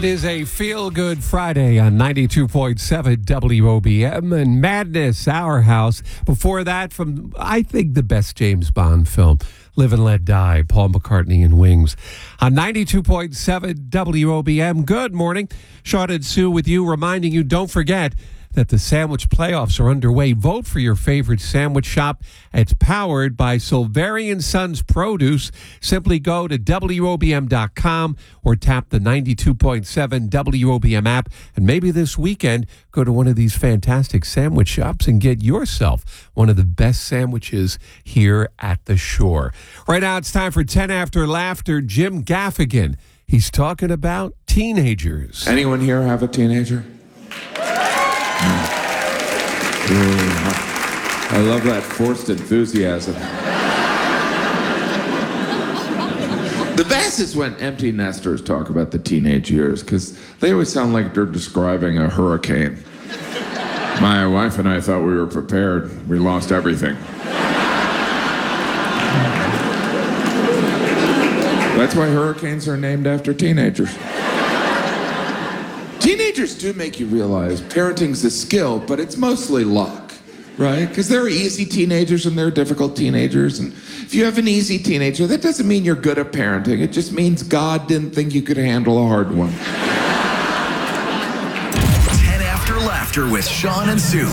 It is a feel-good Friday on 92.7 WOBM and Madness, Our House. Before that, from, I think, the best James Bond film, Live and Let Die, Paul McCartney and Wings. On 92.7 WOBM, good morning. Sean and Sue with you, reminding you, don't forget that the sandwich playoffs are underway. Vote for your favorite sandwich shop. It's powered by Silverian Sons Produce. Simply go to WOBM.com or tap the 92.7 WOBM app. And maybe this weekend, go to one of these fantastic sandwich shops and get yourself one of the best sandwiches here at the shore. Right now, it's time for 10 After Laughter. Jim Gaffigan. He's talking about teenagers. Anyone here have a teenager? I love that forced enthusiasm. The best is when empty nesters talk about the teenage years, because they always sound like they're describing a hurricane. My wife and I thought we were prepared. We lost everything. That's why hurricanes are named after teenagers. Teenagers do make you realize parenting's a skill, but it's mostly luck, right? Because there are easy teenagers and there are difficult teenagers. And if you have an easy teenager, that doesn't mean you're good at parenting. It just means God didn't think you could handle a hard one. 10 After Laughter with Sean and Sue.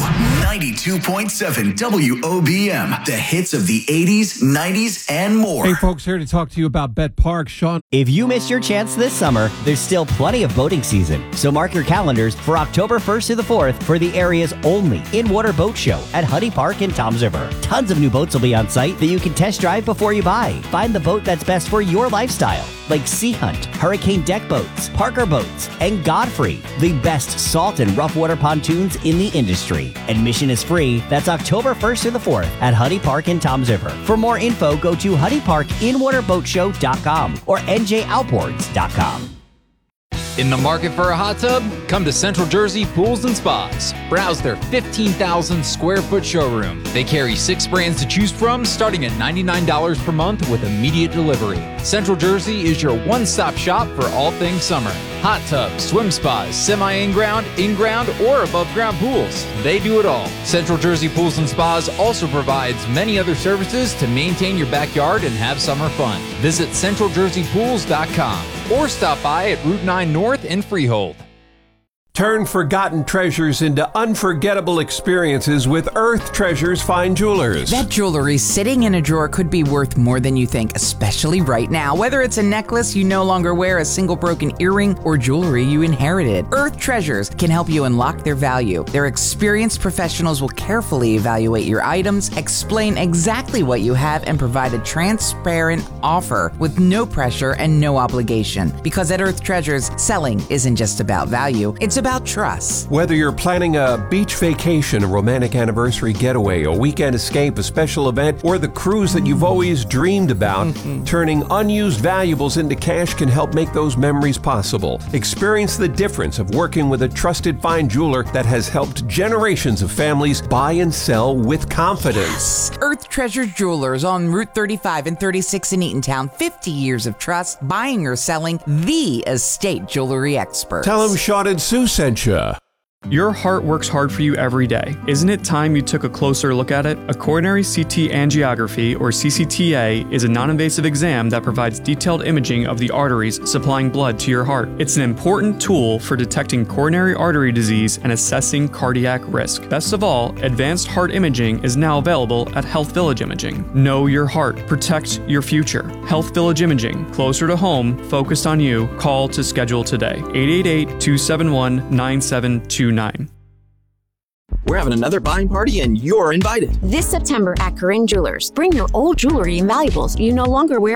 92.7 WOBM. The hits of the 80s, 90s, and more. Hey, folks, here to talk to you about Bet Park. Sean. If you missed your chance this summer, there's still plenty of boating season. So mark your calendars for October 1st to the 4th for the area's only in-water boat show at Huddy Park in Toms River. Tons of new boats will be on site that you can test drive before you buy. Find the boat that's best for your lifestyle, like Sea Hunt, Hurricane Deck Boats, Parker Boats, and Godfrey, the best salt and rough water pontoons in the industry. Admission is free. That's October 1st to the 4th at Huddy Park in Toms River. For more info, go to HuddyParkinwaterBoatShow.com or NJOutboards.com. In the market for a hot tub? Come to Central Jersey Pools and Spas. Browse their 15,000 square foot showroom. They carry 6 brands to choose from, starting at $99 per month with immediate delivery. Central Jersey is your one-stop shop for all things summer. Hot tubs, swim spas, semi-in-ground, in-ground, or above-ground pools. They do it all. Central Jersey Pools and Spas also provides many other services to maintain your backyard and have summer fun. Visit CentralJerseyPools.com or stop by at Route 9 North in Freehold. Turn forgotten treasures into unforgettable experiences with Earth Treasures Fine Jewelers. That jewelry sitting in a drawer could be worth more than you think, especially right now. Whether it's a necklace you no longer wear, a single broken earring, or jewelry you inherited, Earth Treasures can help you unlock their value. Their experienced professionals will carefully evaluate your items, explain exactly what you have, and provide a transparent offer with no pressure and no obligation. Because at Earth Treasures, selling isn't just about value, it's about trust. Whether you're planning a beach vacation, a romantic anniversary getaway, a weekend escape, a special event, or the cruise that you've always dreamed about, turning unused valuables into cash can help make those memories possible. Experience the difference of working with a trusted fine jeweler that has helped generations of families buy and sell with confidence. Yes. Earth Treasure Jewelers on Route 35 and 36 in Eatontown. 50 years of trust, buying or selling, the estate jewelry experts. Tell them Sean and Sue sent you. Your heart works hard for you every day. Isn't it time you took a closer look at it? A coronary CT angiography, or CCTA, is a non-invasive exam that provides detailed imaging of the arteries supplying blood to your heart. It's an important tool for detecting coronary artery disease and assessing cardiac risk. Best of all, advanced heart imaging is now available at Health Village Imaging. Know your heart. Protect your future. Health Village Imaging. Closer to home, focused on you. Call to schedule today. 888-271-9729. We're having another buying party and you're invited. This September at Corinne Jewelers. Bring your old jewelry and valuables you no longer wear